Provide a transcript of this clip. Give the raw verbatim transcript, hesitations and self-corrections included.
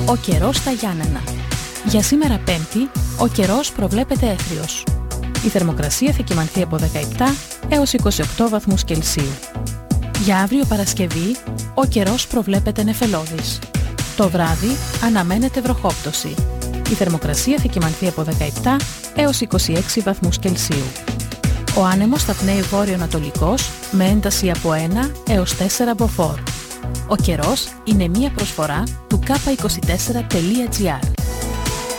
Ο καιρός στα Γιάννενα. Για σήμερα Πέμπτη, ο καιρός προβλέπεται έθριος. Η θερμοκρασία θα κυμανθεί από δεκαεπτά έως είκοσι οκτώ βαθμούς Κελσίου. Για αύριο Παρασκευή, ο καιρός προβλέπεται νεφελώδης. Το βράδυ αναμένεται βροχόπτωση. Η θερμοκρασία θα κυμανθεί από δεκαεπτά έως είκοσι έξι βαθμούς Κελσίου. Ο άνεμος θα πνέει βόρειο-ανατολικός με ένταση από ένα έως τέσσερα μποφόρ. Ο καιρός είναι μία προσφορά του κάπα είκοσι τέσσερα τελεία τζι άρ.